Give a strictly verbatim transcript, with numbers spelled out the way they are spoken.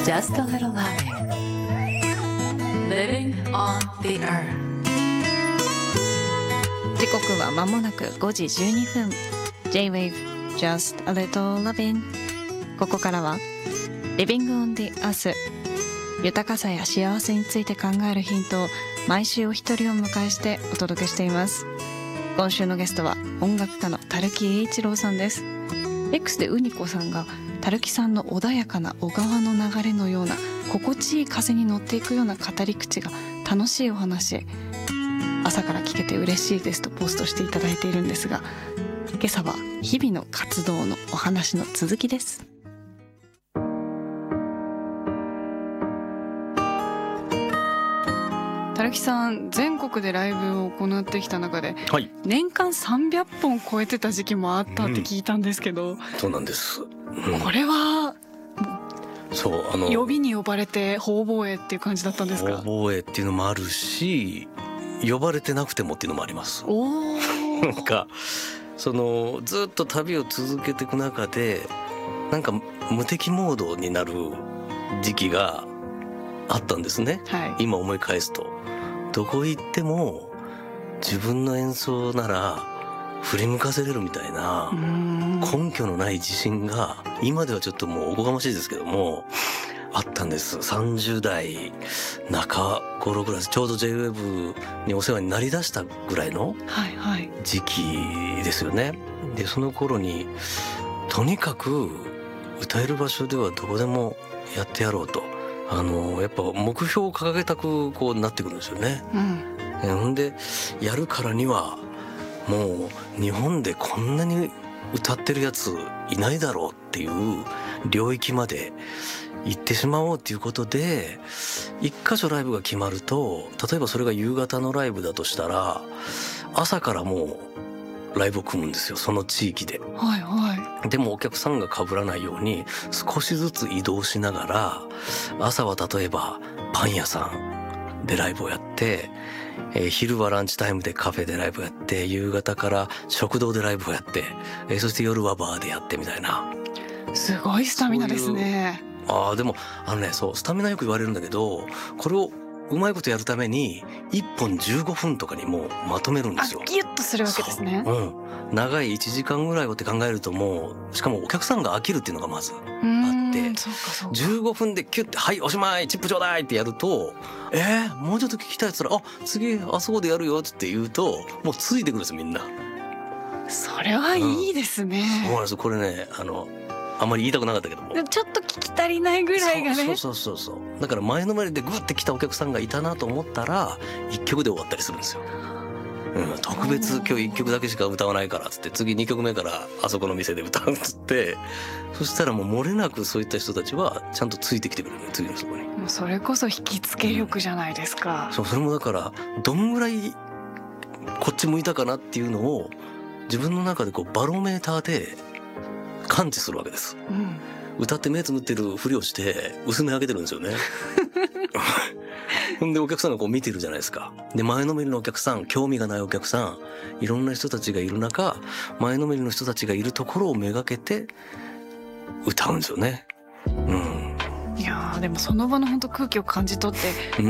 Just a little loving. Living on the earth. 時刻は間もなくごじじゅうにふん。 J-Wave Just a little loving。 ここからは Living on the earth、 豊かさや幸せについて考えるヒントを毎週お一人を迎えしてお届けしています。今週のゲストは音楽家の樽木英一郎さんです。 X でウニコさんが樽木さんの穏やかな小川の流れのような心地いい風に乗っていくような語り口が楽しいお話、朝から聞けて嬉しいですとポストしていただいているんですが、今朝は日々の活動のお話の続きです。樽木さん、全国でライブを行ってきた中で、はい、年間さんびゃっぽん超えてた時期もあったって聞いたんですけど、うん、 そうなんです、うん、 これはそうあの呼びに呼ばれて方々へっていう感じだったんですか？ 方々へっていうのもあるし、呼ばれてなくてもっていうのもあります。 おなんかそのずっと旅を続けていく中でなんか無敵モードになる時期があったんですね、はい、今思い返すとどこ行っても自分の演奏なら振り向かせれるみたいな根拠のない自信が今ではちょっともうおこがましいですけどもあったんです。さんじゅう代中頃ぐらい、ちょうど J-ウェーブ にお世話になりだしたぐらいの時期ですよね。でその頃にとにかく歌える場所ではどこでもやってやろうと、あのやっぱ目標を掲げたくこうなってくるんですよね、うん、ほんでやるからにはもう日本でこんなに歌ってるやついないだろうっていう領域まで行ってしまおうっていうことで、一箇所ライブが決まると、例えばそれが夕方のライブだとしたら朝からもうライブを組むんですよ、その地域で、はいはい、でもお客さんが被らないように少しずつ移動しながら、朝は例えばパン屋さんでライブをやって、えー、昼はランチタイムでカフェでライブをやって、夕方から食堂でライブをやって、えー、そして夜はバーでやってみたいな。 すごいスタミナですね。 ああでもあのね、そうスタミナよく言われるんだけど、これをうまいことやるためにいっぽんじゅうごふんとかにもうまとめるんですよ。 あ、ギュッとするわけですね。 う、うん、長いいちじかんぐらいをって考えると、もうしかもお客さんが飽きるっていうのがまずあって、 そうかそうか、 じゅうごふんでキュッてはいおしまいチップちょうだいってやると、えー、もうちょっと聞きたいっつったら、あ次あそこでやるよって言うともうついてくるんですよみんな。 それはいいですね、 うん、そうなんです。これね、あのあんまり言いたくなかったけども、 ちょっと聞き足りないぐらいがね。 そうそうそうそう。だから前のめりでグッて来たお客さんがいたなと思ったらいっきょくで終わったりするんですよ、うん、特別今日いっきょくだけしか歌わないからっつって、次にきょくめからあそこの店で歌うっつって、そしたらもう漏れなくそういった人たちはちゃんとついてきてくれる、次のそこに。 もうそれこそ引きつけ力じゃないですか、 うん、そう、それもだからどんぐらいこっち向いたかなっていうのを自分の中でこうバロメーターで感知するわけです、うん、歌って目つむってるふりをして薄め上げてるんですよねほんでお客さんがこう見てるじゃないですか。で前のめりのお客さん、興味がないお客さん、いろんな人たちがいる中、前のめりの人たちがいるところをめがけて歌うんですよね、うん、 いやでもその場の本当空気を感じ取って